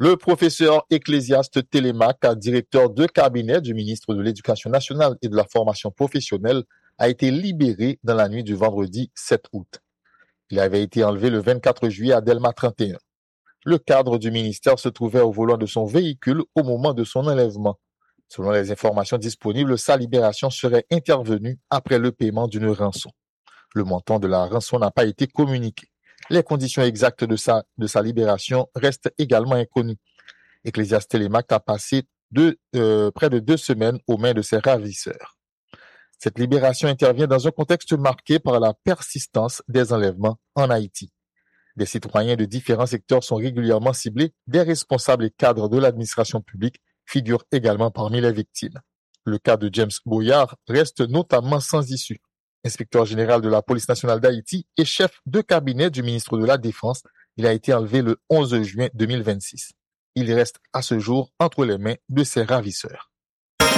Le professeur Ecclésiaste Télémaque, directeur de cabinet du ministre de l'Éducation nationale et de la formation professionnelle, a été libéré dans la nuit du vendredi 7 août. Il avait été enlevé le 24 juillet à Delma 31. Le cadre du ministère se trouvait au volant de son véhicule au moment de son enlèvement. Selon les informations disponibles, sa libération serait intervenue après le paiement d'une rançon. Le montant de la rançon n'a pas été communiqué. Les conditions exactes de sa libération restent également inconnues. Ecclésiaste Télémaque a passé près de 2 semaines aux mains de ses ravisseurs. Cette libération intervient dans un contexte marqué par la persistance des enlèvements en Haïti. Des citoyens de différents secteurs sont régulièrement ciblés. Des responsables et cadres de l'administration publique figurent également parmi les victimes. Le cas de James Boyard reste notamment sans issue. Inspecteur général de la police nationale d'Haïti et chef de cabinet du ministre de la Défense, il a été enlevé le 11 juin 2026. Il reste à ce jour entre les mains de ses ravisseurs.